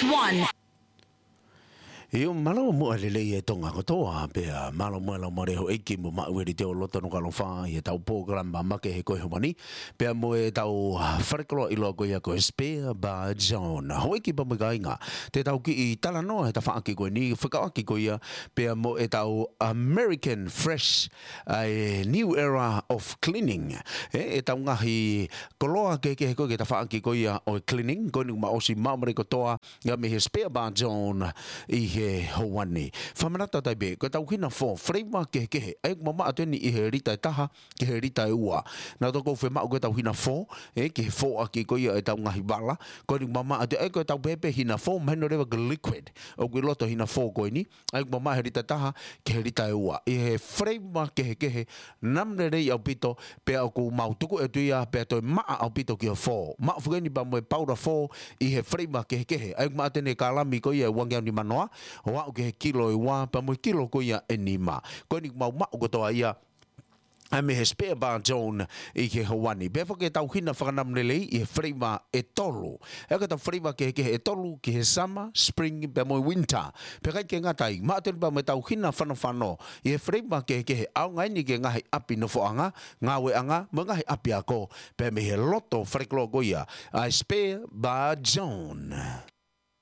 one. Io malo mo le le tonga ko toa pe malo mo re ho eki mo ma we te o loto no kalo fa e tau program ma ke he ko he mani pe mo e tau farklo i logo ya ko spare ba John ho eki ba mo gainga te tau ki i tala no e ta fa ki ko ni fa ki ko ya pe mo e tau American fresh new era of cleaning e tau ngahi koloa ke ko ke ta fa ki ko ya o cleaning ko ni ma o si ma mo ko toa ya me he spare ba John i Hawaii. Whamanata tai be, ko tau hina fo, freima ke ai mama ateni i he rita taha, ke he rita ua. Nā toko whema o ko tau hina fo, ke he fo aki ko ia e tau ngahi bala, ko ni mama ate, ko tau pepe hina fo, mahino rewa ke liquid, o ko loto hina fo ko ini, ai mama he rita taha, ke he rita ua. I he freima ke he, namre rei au pito, pe au ko mautuku e tuia, pe toi maa au pito ki he fo. Maa fugeni ba moe paura fo, i he freima ke he, ai mama atene ka alami ko ia wangi au ni manoa, wa o ke kilo i wa pa mo kilo ko ia enima ko ni mau ma ko to ia a me he spare ba John i ke Hawaii be fo ke tau hina whakanam lelei i he freima e tolu e ka tau freima ke e tolu ki he summer spring pe mo winter pe kai ke ngatai ma te ba me tau hina whano i he freima ke he au ngai ni ke ngahi api no foanga ngawe anga mo ngahi api ako pe me he loto freklo goia a spare ba John.